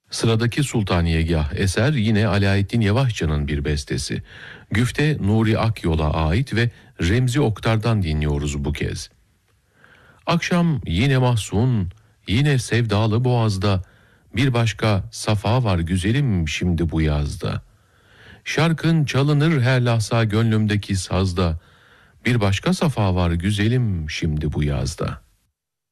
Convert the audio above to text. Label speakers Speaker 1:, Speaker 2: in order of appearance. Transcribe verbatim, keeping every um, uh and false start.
Speaker 1: Sıradaki Sultaniyegah eser yine Alaeddin Yavaşçı'nın bir bestesi. Güfte Nuri Akyol'a ait ve Remzi Oktar'dan dinliyoruz bu kez. Akşam yine mahzun, yine sevdalı boğazda, bir başka safa var güzelim şimdi bu yazda. Şarkın çalınır her lahza gönlümdeki sazda, bir başka safa var güzelim şimdi bu yazda.